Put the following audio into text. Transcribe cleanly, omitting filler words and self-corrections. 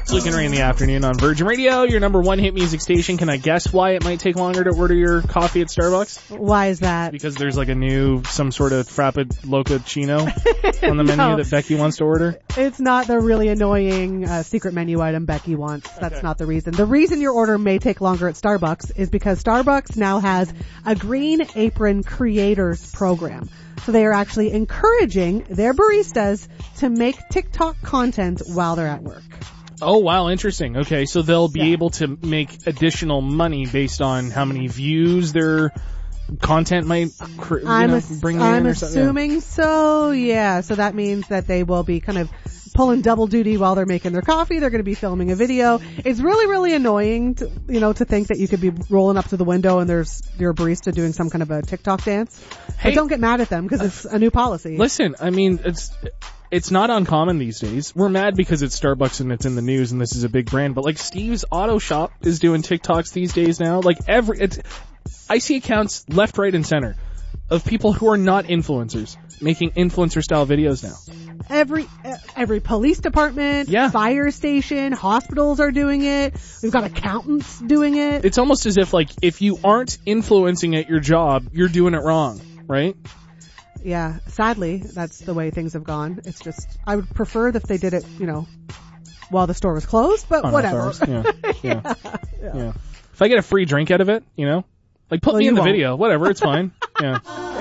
It's Luke and Ray in the afternoon on Virgin Radio, your number one hit music station. Can I guess why it might take longer to order your coffee at Starbucks? Why is that? Because there's like some sort of Frappuccino on the menu that Becky wants to order? It's not the really annoying secret menu item Becky wants. That's not the reason. The reason your order may take longer at Starbucks is because Starbucks now has a Green Apron Creators Program. So they are actually encouraging their baristas to make TikTok content while they're at work. Oh, wow, interesting. Okay, so they'll be able to make additional money based on how many views their content might bring in I'm or something? assuming so, yeah. So that means that they will be kind of pulling double duty while they're making their coffee. They're going to be filming a video. It's really, really annoying to think that you could be rolling up to the window and there's your barista doing some kind of a TikTok dance. Hey, but don't get mad at them because it's a new policy. Listen, I mean, it's not uncommon these days. We're mad because it's Starbucks and it's in the news and this is a big brand, but like Steve's Auto Shop is doing TikToks these days now. Like I see accounts left, right, and center of people who are not influencers making influencer style videos now. Every police department, fire station, hospitals are doing it. We've got accountants doing it. It's almost as if like if you aren't influencing at your job, you're doing it wrong, right? Yeah, sadly, that's the way things have gone. It's just, I would prefer if they did it, while the store was closed, but whatever. Yeah. If I get a free drink out of it, like put me in the video, whatever, it's fine. Yeah.